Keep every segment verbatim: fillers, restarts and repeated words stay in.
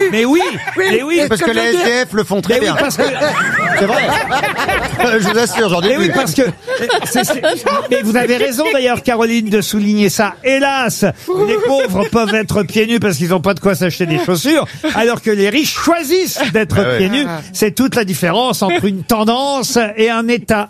Mais oui, mais oui. Parce que les S D F le font très Mais oui, bien. parce que C'est vrai. Je vous assure, j'en ai Mais oui, vu. parce que c'est- c'est- mais vous avez raison d'ailleurs, Caroline, de souligner ça. Hélas, les pauvres peuvent être pieds nus parce qu'ils n'ont pas de quoi s'acheter des chaussures, alors que les riches choisissent d'être Ah ouais. pieds nus. C'est toute la différence entre une tendance et un état.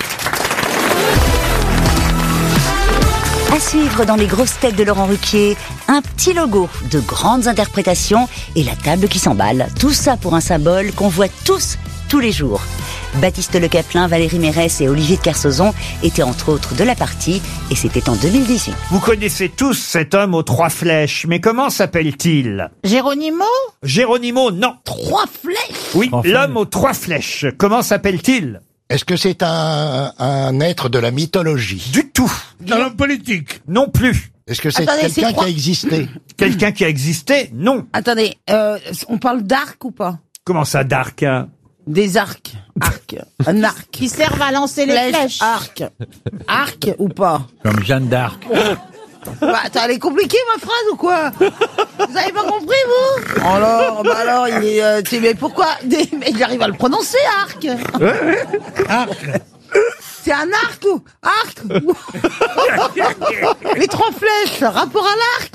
À suivre dans les grosses têtes de Laurent Ruquier, un petit logo, de grandes interprétations et la table qui s'emballe. Tout ça pour un symbole qu'on voit tous, tous les jours. Baptiste Le Caplin, Valérie Mérès et Olivier de Kersauzon étaient entre autres de la partie et c'était en deux mille dix-huit. Vous connaissez tous cet homme aux trois flèches, mais comment s'appelle-t-il? Géronimo? Géronimo, non. Trois flèches? Oui, l'homme aux trois flèches. Comment s'appelle-t-il? Est-ce que c'est un, un être de la mythologie? Du tout. Un homme politique. Non plus. Est-ce que c'est Attendez, c'est quelqu'un quoi? qui a existé? Quelqu'un qui a existé? Non. Attendez, euh, on parle d'arc ou pas? Comment ça, Dark? hein Des arcs. Arc. Un arc. Qui servent à lancer les Flèche, flèches. arc. Arc ou pas? Comme Jeanne d'Arc. Bah, attends, elle est compliquée ma phrase ou quoi? Vous avez pas compris vous? Alors, bah alors, il est, euh, tu sais, mais pourquoi? Des- Mais j'arrive à le prononcer, arc. Arc. C'est un arc ou arc ou... Les trois flèches, rapport à l'arc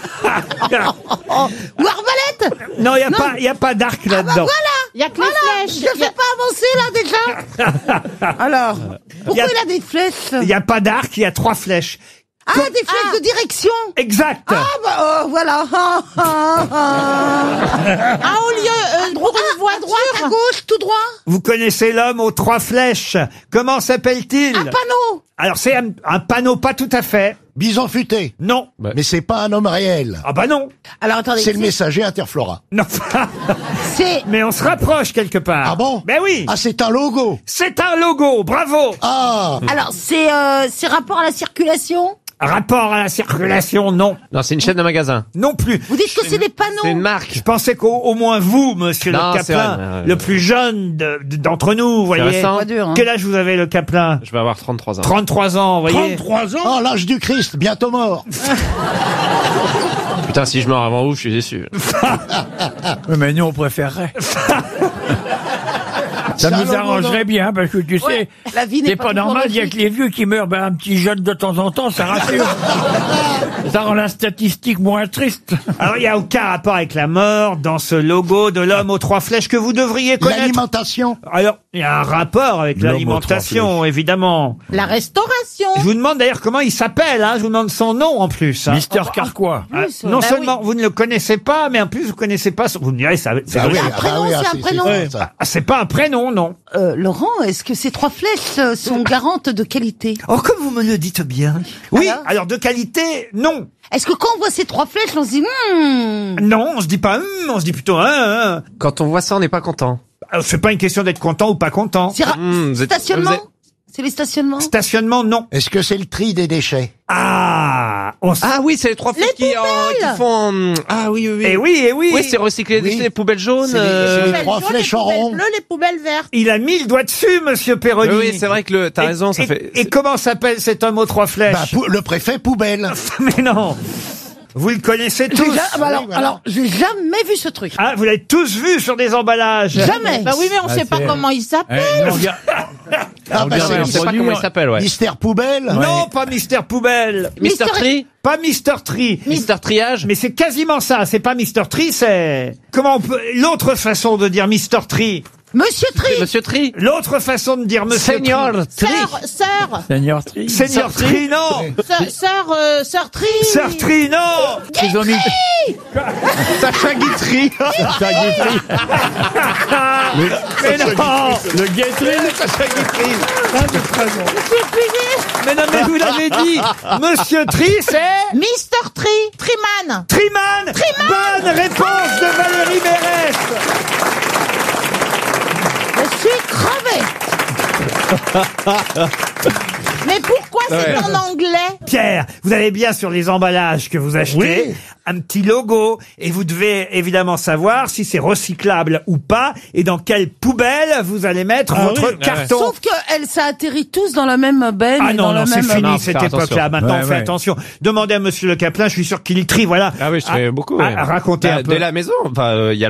ou, ou arbalète? Non, il n'y a, Non. pas- y a pas d'arc Bah là-dedans. voilà. Il y a que Voilà, les je flèches. ne Il y a- fais pas avancer là déjà. Alors, pourquoi Y a- il a des flèches? Il n'y a pas d'arc, il y a trois flèches. Ah, des flèches de direction. Exact. Ah bah oh, voilà. Ah, ah, ah. Ah, au lieu euh, pour une À voiture. droite, à gauche, tout droit. Vous connaissez l'homme aux trois flèches. Comment s'appelle-t-il? Un panneau. Alors c'est un, un panneau, pas tout à fait. Bison futé. Non. Mais c'est pas un homme réel. Ah bah non. Alors attendez. C'est le messager Interflora. Non. C'est Mais on se rapproche quelque part. Ah bon? Ben oui. Ah, c'est un logo. C'est un logo. Bravo. Ah, alors c'est euh, c'est rapport à la circulation. Rapport à la circulation, non. Non, c'est une chaîne de magasins. Non plus. Vous dites que c'est des panneaux. C'est une marque. Je pensais qu'au au moins vous, monsieur Non, le c'est Caplin, vrai, ouais, ouais. le plus jeune de- de- d'entre nous, vous voyez. récent. Pas dur, hein. Quel âge vous avez, le Caplin? Je vais avoir trente-trois ans. trente-trois ans, vous voyez. trente-trois ans. oh, l'âge du Christ, bientôt mort. Putain, si je meurs avant vous, je suis déçu. Oui, mais nous, on préférerait. Ça C'est un nous logo, arrangerait bien, parce que tu sais, Ouais, la vie n'est c'est pas pas normal, il y a que les vieux qui meurent, ben, un petit jeune de temps en temps, ça rassure. Ça rend la statistique moins triste. Alors, il n'y a aucun rapport avec la mort dans ce logo de l'homme aux trois flèches que vous devriez connaître. L'alimentation. Alors, il y a un rapport avec L'homme aux l'alimentation, évidemment. La restauration. Je vous demande d'ailleurs comment il s'appelle, hein. Je vous demande son nom en plus. hein. Mister Carquois. Ah, non Bah seulement vous ne le connaissez pas, mais en plus vous connaissez pas son... Vous me direz, ça, c'est Ah oui, vrai. ah prénom, bah oui, c'est ah, un c'est- prénom. c'est ça. Ah, c'est pas un prénom, non. Euh, Laurent, est-ce que ces trois flèches euh, sont garantes de qualité? Oh, comme vous me le dites bien. Oui, alors, Alors de qualité, non. Est-ce que quand on voit ces trois flèches, on se dit hmm, Non, on se dit pas, hum, on se dit plutôt, hein, hein. Quand on voit ça, on n'est pas content. Alors, c'est pas une question d'être content ou pas content. c'est ra- Mmh, vous êtes- stationnement? vous êtes- C'est les stationnements? Stationnement, non. Est-ce que c'est le tri des déchets? Ah, on s- Ah oui, c'est les trois flèches qui, en- qui font... en- Ah oui, oui, oui. Eh oui, eh oui. Oui, c'est recycler Oui. les poubelles jaunes. C'est les- euh, c'est les Poubelles trois jaunes, flèches les en poubelles rond. bleues, les poubelles vertes. Il a mis le doigt dessus, monsieur Perroni. Oui, oui, c'est vrai que le, t'as Et- raison, ça et- fait... Et comment s'appelle cet homme aux trois flèches? Bah, pou- le préfet poubelle. Mais non. Vous le connaissez J'ai tous. ja- bah alors, Oui, voilà. alors, j'ai jamais vu ce truc. Ah, vous l'avez tous vu sur des emballages. Jamais. Bah oui, mais on Ah, sait pas c'est- comment il s'appelle. Eh, nous, on regarde- Ah, bah, regarde c'est on un sait pas produit, comment il s'appelle, ouais. Mystère poubelle. Non, pas Mister Poubelle. Mister Mister- Tree. Pas Mister Tree. Mister Triage. Mais c'est quasiment ça. C'est pas Mister Tree, c'est... Comment on peut... L'autre façon de dire Mister Tree. Monsieur Tri. Monsieur Tree. L'autre façon de dire Monsieur Senior Tree. Sœur, sœur, Seigneur Tri. Tree. Senior Tree, non. sœur, sœur, euh, sœur Tri. Sir Tree, non. Ils ont mis Sacha Guitry. ça Guitry. Mais non. Le Guitry. Sacha Guitry. Mais non, mais vous l'avez dit. Monsieur Tree, c'est... Mister Tri. Triman. Triman. Bonne réponse de Valérie Mérès. Je suis crevé. Mais pourquoi c'est Ouais. en anglais? Pierre, vous avez bien sur les emballages que vous achetez Oui. un petit logo et vous devez évidemment savoir si c'est recyclable ou pas et dans quelle poubelle vous allez mettre Ah votre oui. carton. Sauf que elle, ça atterrit tous dans la même benne. Ah et non, dans non, le c'est même... fini Non, cette faire époque-là. attention. Maintenant, Ouais, on fait ouais. attention. Demandez à monsieur Le Caplin, je suis sûr qu'il trie, voilà. Ah oui, je À- fais beaucoup. à- ouais. à raconter Bah, un peu. Dès la maison, enfin, il y a